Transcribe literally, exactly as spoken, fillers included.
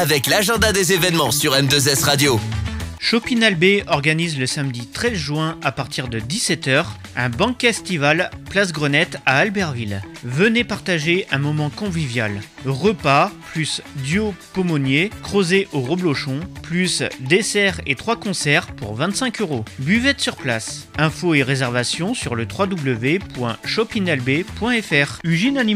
avec l'agenda des événements sur M deux S Radio. Chopinalbé organise le samedi treize juin à partir de dix-sept heures un banquet estival Place Grenette à Albertville. Venez partager un moment convivial. Repas, plus duo pomonier, crozet au reblochon, plus dessert et trois concerts pour vingt-cinq euros. Buvette sur place. Infos et réservations sur le w w w point chopinalbé point f r. Ugine